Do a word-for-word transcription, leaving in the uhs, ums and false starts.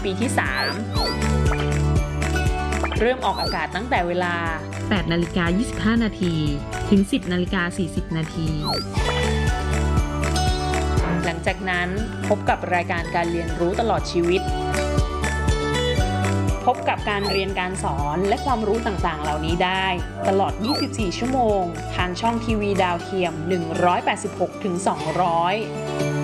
ปีที่สามเริ่มออกอากาศตั้งแต่เวลาแปดนาฬิกายี่สิบห้านาทีถึง สิบนาฬิกาสี่สิบนาทีหลังจากนั้นพบกับรายการการเรียนรู้ตลอดชีวิตพบกับการเรียนการสอนและความรู้ต่างๆเหล่านี้ได้ตลอดยี่สิบสี่ชั่วโมงทางช่องทีวีดาวเทียมหนึ่งร้อยแปดสิบหกถึงสองร้อย